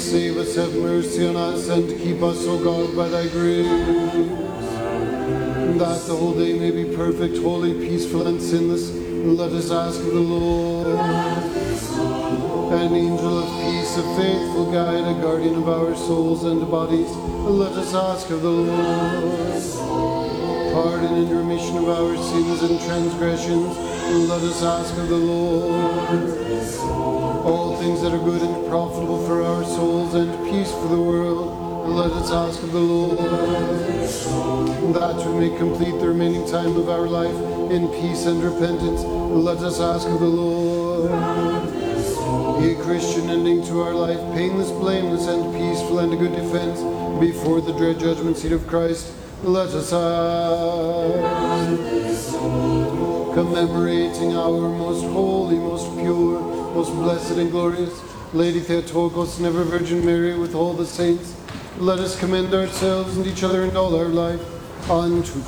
save us, have mercy on us, and keep us, O God, by thy grace, that the whole day may be perfect, holy, peaceful, and sinless. Let us ask of the Lord. An angel of peace, a faithful guide, a guardian of our souls and bodies, let us ask of the Lord. Pardon and remission of our sins and transgressions, let us ask of the Lord. All things that are good and profitable for our souls and peace for the world, let us ask of the Lord. That we may complete the remaining time of our life in peace and repentance, let us ask of the Lord. A Christian ending to our life, painless, blameless, and peaceful, and a good defense before the dread judgment seat of Christ, let us ask. Commemorating our most holy, most pure, most blessed and glorious Lady Theotokos and ever Virgin Mary with all the saints, let us commend ourselves and each other and all our life unto